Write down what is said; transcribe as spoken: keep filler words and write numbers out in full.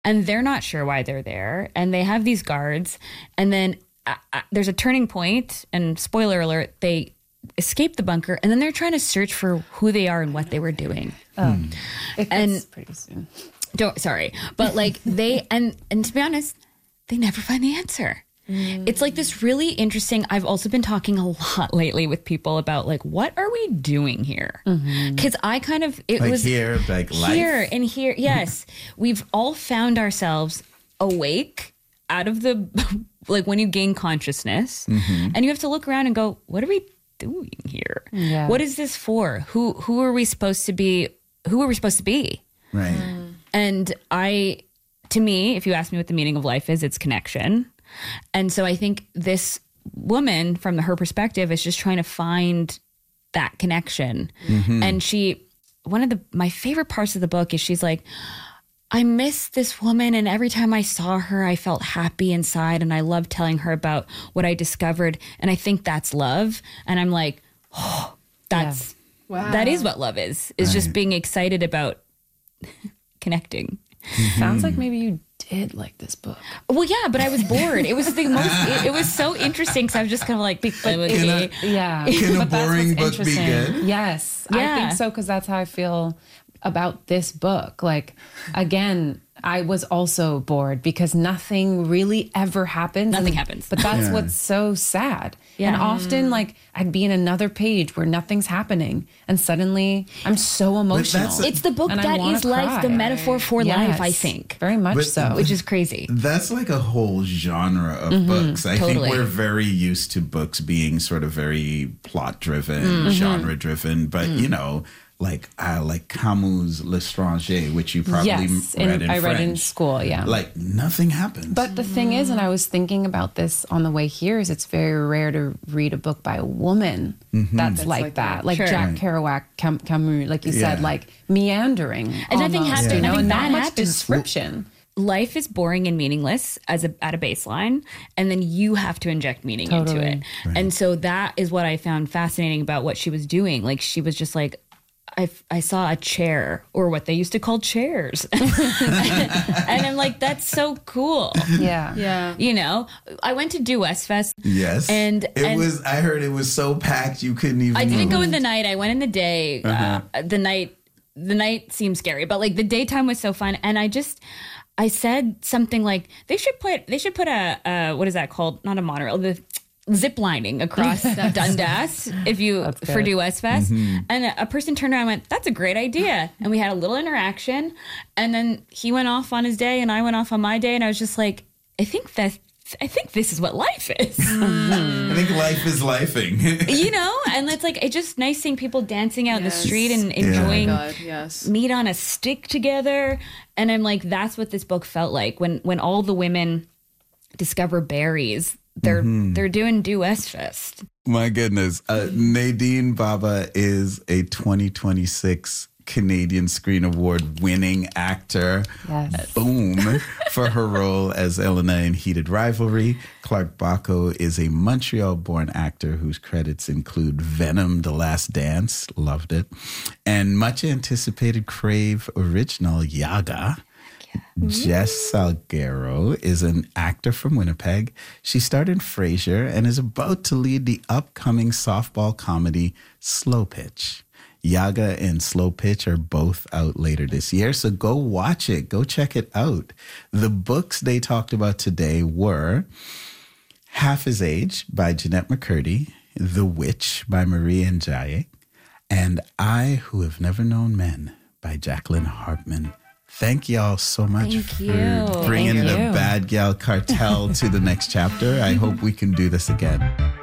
and they're not sure why they're there. And they have these guards. And then uh, uh, there's a turning point, and spoiler alert, they escape the bunker, and then they're trying to search for who they are and what they were doing. Oh, it And- gets pretty soon. Don't, sorry. But like they, and, and to be honest, they never find the answer. It's like this really interesting. I've also been talking a lot lately with people about like, what are we doing here? Because I kind of, it Like was here, like life. here and here. Yes. We've all found ourselves awake out of the, like when you gain consciousness and you have to look around and go, what are we doing here? Yeah. What is this for? Who, who are we supposed to be? Who are we supposed to be? Right. And I, to me, if you ask me what the meaning of life is, it's connection. And so I think this woman, from her perspective, is just trying to find that connection. And she, one of the, my favorite parts of the book is she's like, I miss this woman. And every time I saw her, I felt happy inside. And I loved telling her about what I discovered. And I think that's love. And I'm like, oh, that's, Wow. that is what love is, is just Right. being excited about connecting. Sounds like maybe you did like this book. Well, yeah, but I was bored. It was the most, it, it was so interesting. So I was just kind of like, okay. Yeah. Can a But that's boring what's book be interesting. good? Yes. I Yeah. think so, because that's how I feel about this book. Like, again, I was also bored because nothing really ever happens. Nothing And- happens. But that's Yeah. what's so sad. Yeah. And often, like, I'd be in another page where nothing's happening. And suddenly I'm so emotional. that's a- It's the book And I that wanna is life, the cry. metaphor for Yes, life, I think, Very much But- so. which is crazy. That's like a whole genre of books. I totally. think we're very used to books being sort of very plot driven, genre driven, but you know, like uh, like Camus' L'Étranger, which you probably yes. read And in I read in French. school, yeah. Like nothing happens. But the thing is, and I was thinking about this on the way here, is it's very rare to read a book by a woman that's, like, like that. that. Like Sure. Jack Right. Kerouac, Cam- Camus, like you said, Yeah. like meandering. And nothing almost, happens- you know, nothing and bad not much happens. description. Life is boring and meaningless as a at a baseline, and then you have to inject meaning into Totally. it. And so that is what I found fascinating about what she was doing. Like she was just like, I, I saw a chair, or what they used to call chairs. And I'm like, that's so cool. Yeah. Yeah. You know, I went to Do West Fest. yes, And- it and- was. I heard it was so packed you couldn't even. I didn't move. go in the night. I went in the day. Uh, the night, the night seemed scary, but like the daytime was so fun. And I just, I said something like, they should put, they should put a, uh, what is that called? Not a monorail, the zip lining across Dundas if you That's for good. Do West Fest. And a, a person turned around and went, that's a great idea. And we had a little interaction. And then he went off on his day and I went off on my day. And I was just like, I think that, I think this is what life is. I think life is lifing. You know, and it's like it's just nice seeing people dancing out in the Yes. street and Yeah. enjoying God, yes. meat on a stick together. And I'm like, that's what this book felt like when when all the women discover berries. They're they're doing Do West Fest. My goodness. Uh, Nadine Baba is a twenty twenty-six Canadian Screen Award winning actor. Yes. Boom. For her role as Elena in Heated Rivalry. Clark Bacco is a Montreal-born actor whose credits include Venom, The Last Dance, loved it, and much anticipated Crave original Yaga. Jess Salguero is an actor from Winnipeg. She starred in Frasier and is about to lead the upcoming softball comedy Slow Pitch. Yaga and Slow Pitch are both out later this year, so go watch it. Go check it out. The books they talked about today were Half His Age by Jeanette McCurdy, The Witch by Marie Njaye, and I Who Have Never Known Men by Jacqueline Hartman. Thank y'all so much Thank for you. bringing Thank the you. Bad Gal Cartel to the next chapter. I hope we can do this again.